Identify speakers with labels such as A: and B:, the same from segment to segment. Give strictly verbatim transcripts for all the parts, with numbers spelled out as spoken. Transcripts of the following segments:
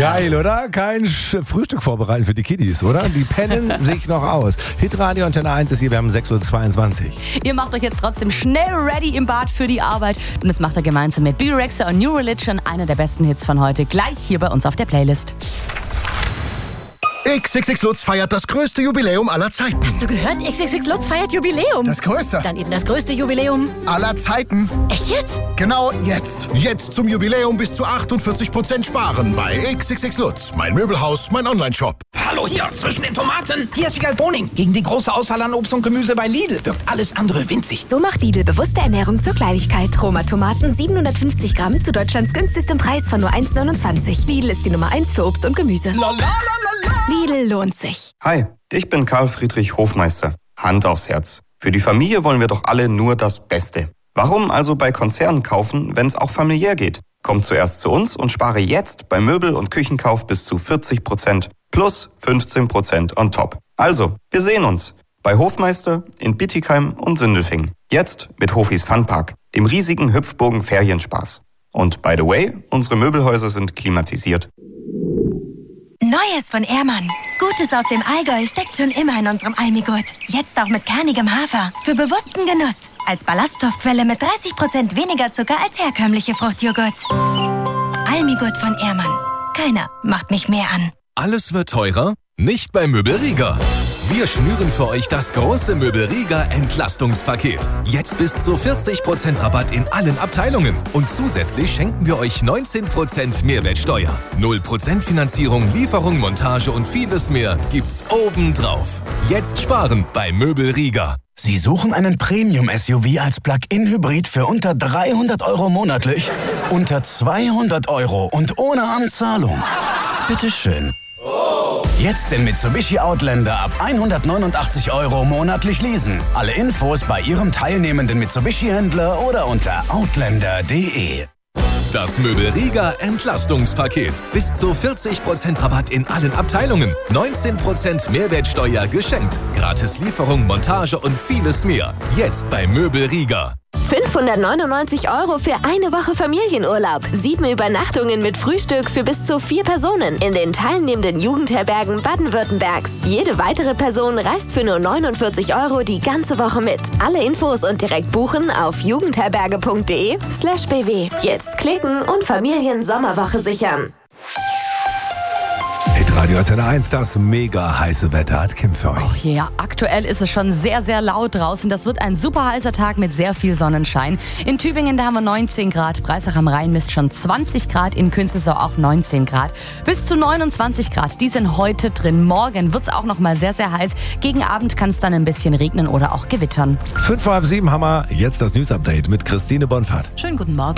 A: Geil, oder? Kein Sch- Frühstück vorbereiten für die Kiddies, oder? Die pennen sich noch aus. Hitradio Antenne eins ist hier, wir haben sechs Uhr zweiundzwanzig.
B: Ihr macht euch jetzt trotzdem schnell ready im Bad für die Arbeit. Und das macht ihr gemeinsam mit Bebe Rexha und New Religion, einer der besten Hits von heute, gleich hier bei uns auf der Playlist.
C: X X X Lutz feiert das größte Jubiläum aller Zeiten.
D: Hast du gehört? X X X Lutz feiert Jubiläum.
C: Das größte
D: Dann eben das größte Jubiläum
C: aller Zeiten.
D: Echt jetzt?
C: Genau jetzt. Jetzt zum Jubiläum bis zu achtundvierzig Prozent sparen bei X X X Lutz. Mein Möbelhaus, mein Online-Shop.
E: Hallo hier zwischen den Tomaten. Hier ist Wiegald Boning. Gegen die große Auswahl an Obst und Gemüse bei Lidl wirkt alles andere winzig.
F: So macht Lidl bewusste Ernährung zur Kleinigkeit. Roma Tomaten siebenhundertfünfzig Gramm zu Deutschlands günstigstem Preis von nur eins neunundzwanzig. Lidl ist die Nummer eins für Obst und Gemüse.
E: Lalalala.
F: Lidl lohnt sich.
G: Hi, ich bin Karl Friedrich Hofmeister. Hand aufs Herz. Für die Familie wollen wir doch alle nur das Beste. Warum also bei Konzernen kaufen, wenn es auch familiär geht? Komm zuerst zu uns und spare jetzt bei Möbel- und Küchenkauf bis zu vierzig Prozent plus fünfzehn Prozent on top. Also, wir sehen uns bei Hofmeister in Bietigheim und Sindelfingen. Jetzt mit Hofis Funpark, dem riesigen Hüpfburgen Ferienspaß. Und by the way, unsere Möbelhäuser sind klimatisiert.
H: Neues von Ehrmann. Gutes aus dem Allgäu steckt schon immer in unserem Almigurt. Jetzt auch mit kernigem Hafer. Für bewussten Genuss. Als Ballaststoffquelle mit dreißig Prozent weniger Zucker als herkömmliche Fruchtjoghurt. Almigurt von Ehrmann. Keiner macht mich mehr an.
I: Alles wird teurer? Nicht bei Möbel Rieger. Wir schnüren für euch das große Möbel Rieger Entlastungspaket. Jetzt bis zu vierzig Prozent Rabatt in allen Abteilungen. Und zusätzlich schenken wir euch neunzehn Prozent Mehrwertsteuer. null Prozent Finanzierung, Lieferung, Montage und vieles mehr gibt's obendrauf. Jetzt sparen bei Möbel Rieger.
J: Sie suchen einen Premium-S U V als Plug-in-Hybrid für unter dreihundert Euro monatlich? Unter zweihundert Euro und ohne Anzahlung? Bitteschön. Jetzt den Mitsubishi Outlander ab hundertneunundachtzig Euro monatlich leasen. Alle Infos bei Ihrem teilnehmenden Mitsubishi-Händler oder unter outlander punkt de.
I: Das Möbel Rieger Entlastungspaket. Bis zu vierzig Prozent Rabatt in allen Abteilungen. neunzehn Prozent Mehrwertsteuer geschenkt. Gratis Lieferung, Montage und vieles mehr. Jetzt bei Möbel Rieger.
F: fünfhundertneunundneunzig Euro für eine Woche Familienurlaub. Sieben Übernachtungen mit Frühstück für bis zu vier Personen in den teilnehmenden Jugendherbergen Baden-Württembergs. Jede weitere Person reist für nur neunundvierzig Euro die ganze Woche mit. Alle Infos und direkt buchen auf jugendherberge punkt de slash bw. Jetzt klicken und Familien-Sommerwoche sichern.
A: Hitradio Antenne eins, das mega heiße Wetter hat Kim für euch.
B: Oh ja, aktuell ist es schon sehr, sehr laut draußen. Das wird ein super heißer Tag mit sehr viel Sonnenschein. In Tübingen, da haben wir neunzehn Grad. Breisach am Rhein misst schon zwanzig Grad. In Künzelsau auch neunzehn Grad. Bis zu neunundzwanzig Grad, die sind heute drin. Morgen wird es auch noch mal sehr, sehr heiß. Gegen Abend kann es dann ein bisschen regnen oder auch gewittern.
A: Fünf vor halb sieben haben wir jetzt das News-Update mit Christine Bonfahrt.
K: Schönen guten Morgen.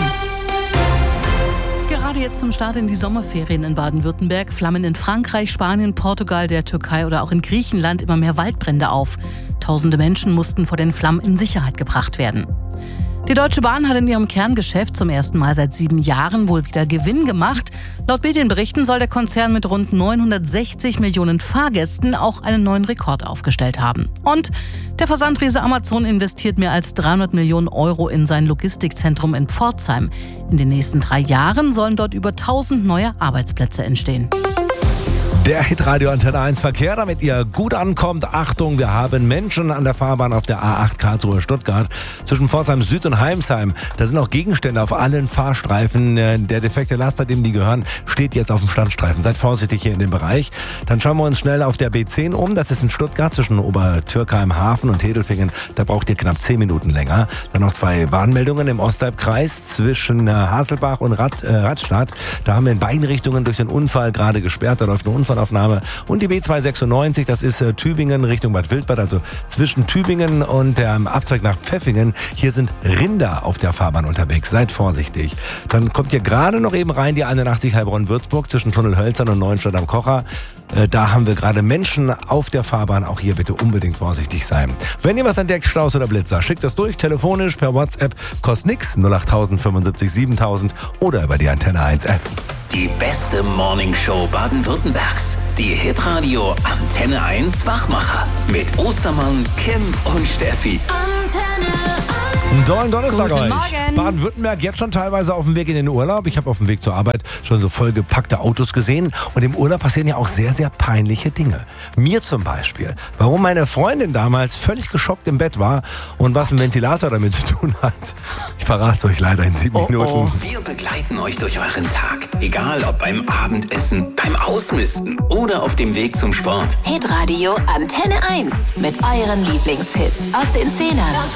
K: Gerade jetzt zum Start in die Sommerferien in Baden-Württemberg flammen in Frankreich, Spanien, Portugal, der Türkei oder auch in Griechenland immer mehr Waldbrände auf. Tausende Menschen mussten vor den Flammen in Sicherheit gebracht werden. Die Deutsche Bahn hat in ihrem Kerngeschäft zum ersten Mal seit sieben Jahren wohl wieder Gewinn gemacht. Laut Medienberichten soll der Konzern mit rund neunhundertsechzig Millionen Fahrgästen auch einen neuen Rekord aufgestellt haben. Und der Versandriese Amazon investiert mehr als dreihundert Millionen Euro in sein Logistikzentrum in Pforzheim. In den nächsten drei Jahren sollen dort über tausend neue Arbeitsplätze entstehen.
A: Der Hitradio Antenne eins Verkehr, damit ihr gut ankommt. Achtung, wir haben Menschen an der Fahrbahn auf der A acht Karlsruhe-Stuttgart zwischen Pforzheim Süd und Heimsheim. Da sind auch Gegenstände auf allen Fahrstreifen. Der defekte Laster, dem die gehören, steht jetzt auf dem Standstreifen. Seid vorsichtig hier in dem Bereich. Dann schauen wir uns schnell auf der B zehn um. Das ist in Stuttgart zwischen Obertürkheim Hafen und Hedelfingen. Da braucht ihr knapp zehn Minuten länger. Dann noch zwei Warnmeldungen im Ostalbkreis zwischen Haselbach und Rad, äh, Radstadt. Da haben wir in beiden Richtungen durch den Unfall gerade gesperrt. Da läuft eine Unfallaufnahme. Und die B zweihundertsechsundneunzig, das ist äh, Tübingen Richtung Bad Wildbad, also zwischen Tübingen und dem ähm, Abzweig nach Pfäffingen. Hier sind Rinder auf der Fahrbahn unterwegs. Seid vorsichtig. Dann kommt ihr gerade noch eben rein die einundachtzig Heilbronn-Würzburg zwischen Tunnel Hölzern und Neuenstadt am Kocher. Äh, da haben wir gerade Menschen auf der Fahrbahn. Auch hier bitte unbedingt vorsichtig sein. Wenn ihr was entdeckt, Staus oder Blitzer, schickt das durch, telefonisch, per WhatsApp, kostet nix, null acht null null fünfundsiebzig siebentausend oder über die Antenne eins App.
E: Die beste Morningshow Baden-Württembergs. Die Hitradio Antenne eins Wachmacher. Mit Ostermann, Kim und Steffi.
H: Antenne eins.
A: Einen dollen Donnerstag
B: Guten
A: euch.
B: Morgen.
A: Baden-Württemberg jetzt schon teilweise auf dem Weg in den Urlaub. Ich habe auf dem Weg zur Arbeit schon so vollgepackte Autos gesehen. Und im Urlaub passieren ja auch sehr, sehr peinliche Dinge. Mir zum Beispiel. Warum meine Freundin damals völlig geschockt im Bett war und was ein Ventilator damit zu tun hat. Ich verrate es euch leider in sieben
B: Oh, oh.
A: Minuten.
L: Wir begleiten euch durch euren Tag. Egal ob beim Abendessen, beim Ausmisten oder auf dem Weg zum Sport.
F: Hitradio Antenne eins mit euren Lieblingshits aus den Zehnern.